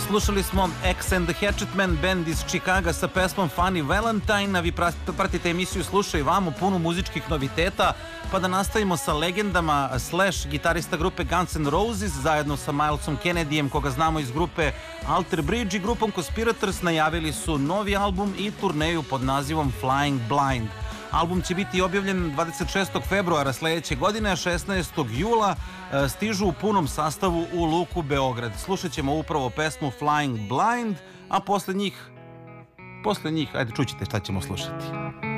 Slušali smo X and the Hatchetmen, band iz Chicaga sa pesmom Funny Valentine, a vi pratite emisiju Slušaj vamo, punu muzičkih noviteta, pa da nastavimo sa legendama. Slash, gitarista grupe Guns N' Roses, zajedno sa Milesom Kennedyjem, koga znamo iz grupe Alter Bridge, i grupom Conspirators najavili su novi album i turneju pod nazivom Flying Blind. Album će biti objavljen 26. februara sledeće godine, a 16. jula stižu u punom sastavu u Luku Beograd. Slušat ćemo upravo pesmu Flying Blind, a posle njih, ajde čućete šta ćemo slušati.